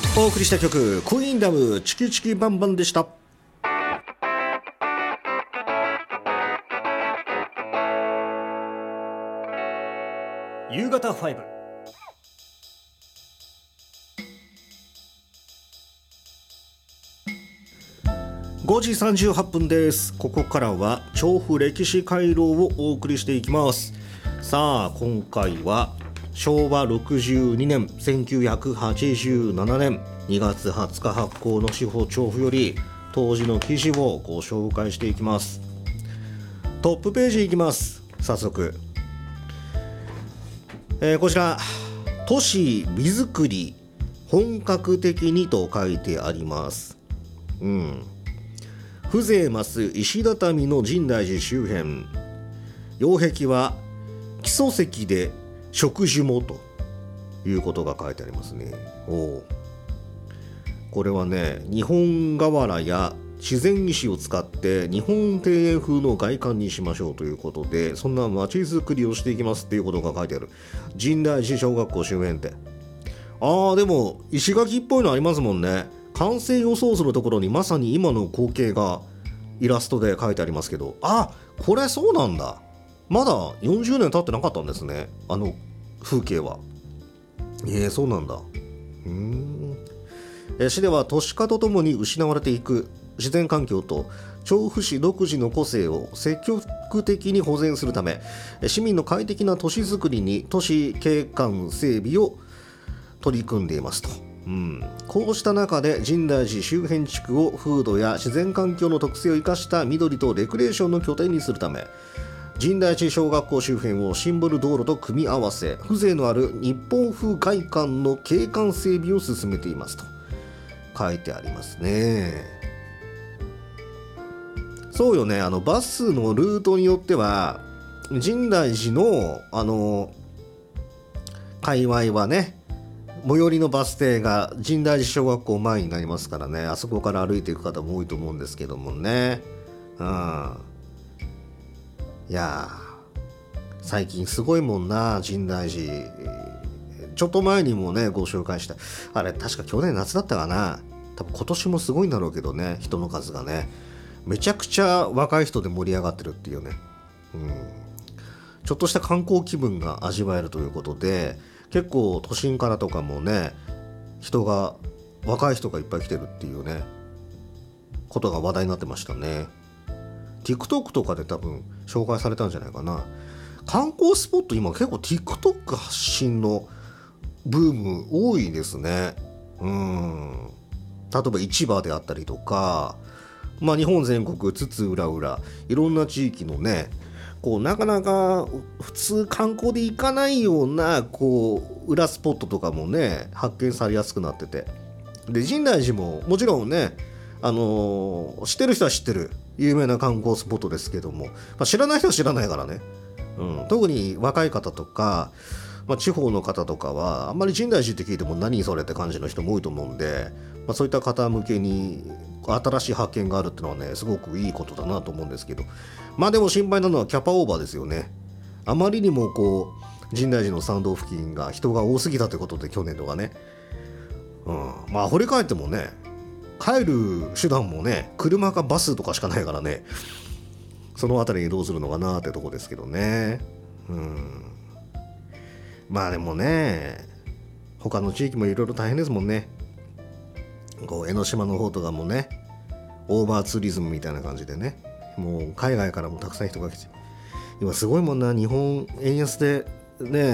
お送りした曲、クイーンダムチキチキバンバンでした。夕方5、5時38分です。ここからは調布歴史回廊をお送りしていきます。さあ今回は昭和62年1987年2月20日発行の司法調布より当時の記事をご紹介していきます。トップページいきます。早速、こちら都市美づくり本格的にと書いてあります。風情増す石畳の深大寺周辺、擁壁は基礎石で植樹もということが書いてありますね。これはね、日本瓦や自然石を使って日本庭園風の外観にしましょうということで、そんな街づくりをしていきますっていうことが書いてある。深大寺小学校周辺って、でも石垣っぽいのありますもんね。完成予想図のところにまさに今の光景がイラストで書いてありますけど、これそうなんだ。まだ40年経ってなかったんですね、あの風景は。そうなんだ。市では都市化とともに失われていく自然環境と調布市独自の個性を積極的に保全するため、市民の快適な都市づくりに都市景観整備を取り組んでいますと。こうした中で深大寺周辺地区を風土や自然環境の特性を生かした緑とレクリエーションの拠点にするため、深大寺小学校周辺をシンボル道路と組み合わせ、風情のある日本風外観の景観整備を進めていますと書いてありますね。そうよね、バスのルートによっては深大寺の界隈はね、最寄りのバス停が深大寺小学校前になりますからね、あそこから歩いていく方も多いと思うんですけどもね。いや最近すごいもんな、深大寺。ちょっと前にもねご紹介した、あれ確か去年夏だったかな。多分今年もすごいんだろうけどね、人の数がねめちゃくちゃ若い人で盛り上がってるっていうね。ちょっとした観光気分が味わえるということで、結構都心からとかもね若い人がいっぱい来てるっていうねことが話題になってましたね。 TikTok とかで多分紹介されたんじゃないかな。観光スポット今結構 TikTok 発信のブーム多いですね。例えば市場であったりとか、日本全国津々浦々いろんな地域のね、なかなか普通観光で行かないような裏スポットとかもね発見されやすくなってて、で深大寺ももちろんね知ってる人は知ってる有名な観光スポットですけども、知らない人は知らないからね。特に若い方とか、地方の方とかはあんまり深大寺って聞いても何それって感じの人も多いと思うんで、そういった方向けに新しい発見があるっていうのはねすごくいいことだなと思うんですけど、でも心配なのはキャパオーバーですよね。あまりにも深大寺の参道付近が人が多すぎたということで、去年とかね、掘り返ってもね帰る手段もね車かバスとかしかないからね、そのあたりにどうするのかなってとこですけどね。でもね他の地域もいろいろ大変ですもんね。江ノ島の方とかもねオーバーツーリズムみたいな感じでね、もう海外からもたくさん人が来て、今すごいもんな、日本円安でね